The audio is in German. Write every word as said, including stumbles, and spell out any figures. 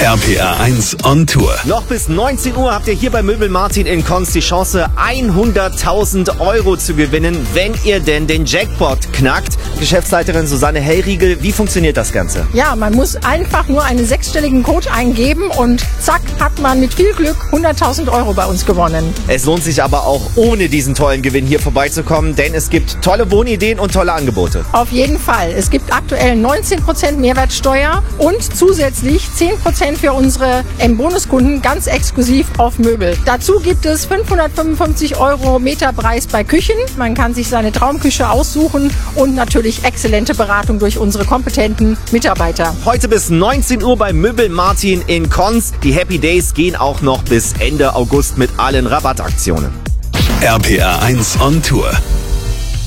R P R eins on Tour. Noch bis neunzehn Uhr habt ihr hier bei Möbel Martin in Konz die Chance, hunderttausend Euro zu gewinnen, wenn ihr denn den Jackpot knackt. Geschäftsleiterin Susanne Hellriegel, wie funktioniert das Ganze? Ja, man muss einfach nur einen sechsstelligen Code eingeben und zack, hat man mit viel Glück hunderttausend Euro bei uns gewonnen. Es lohnt sich aber auch ohne diesen tollen Gewinn hier vorbeizukommen, denn es gibt tolle Wohnideen und tolle Angebote. Auf jeden Fall. Es gibt aktuell neunzehn Prozent Mehrwertsteuer und zusätzlich zehn Prozent für unsere M-Bonuskunden ganz exklusiv auf Möbel. Dazu gibt es fünfhundertfünfundfünfzig Euro Meterpreis bei Küchen. Man kann sich seine Traumküche aussuchen und natürlich exzellente Beratung durch unsere kompetenten Mitarbeiter. Heute bis neunzehn Uhr bei Möbel Martin in Konz. Die Happy Days gehen auch noch bis Ende August mit allen Rabattaktionen. R P R eins on Tour.